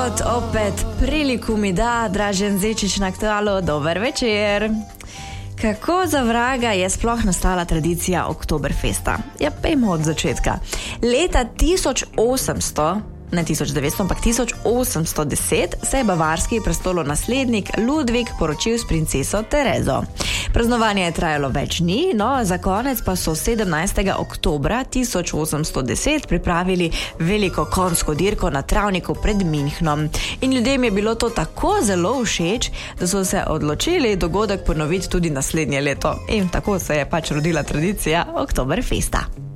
Gospod, opet priliku mi da, Dražen Zečič na Aktualu, dober večer. Kako za vraga je sploh nastala tradicija Oktoberfesta? Ja, pejmo od začetka. Leta 1800, ne 1900, ampak 1810 se je bavarski prestolonaslednik Ludvik poročil s princeso Terezo. Praznovanje je trajalo več dni, no za konec pa so 17. oktobra 1810 pripravili veliko konjsko dirko na travniku pred Münchnom. In ljudem je bilo to tako zelo všeč, da so se odločili dogodek ponoviti tudi naslednje leto. In tako se je pač rodila tradicija Oktoberfesta.